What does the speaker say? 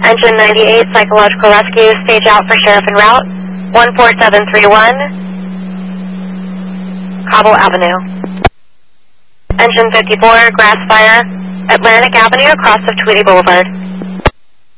Engine 98, Psychological Rescue, stage out for Sheriff en route, 14731, Cobble Avenue. Engine 54, grass fire, Atlantic Avenue across of Tweedy Boulevard.